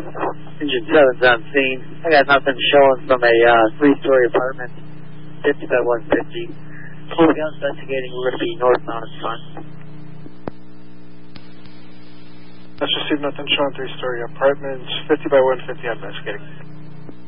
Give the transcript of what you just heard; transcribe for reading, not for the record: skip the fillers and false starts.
Engine 7's on scene. I got nothing showing from a 3-story apartment, 50 by 150. Fully investigating. We're going to be northbound in front. Let's receive nothing showing 3-story apartments, 50 by 150 investigating.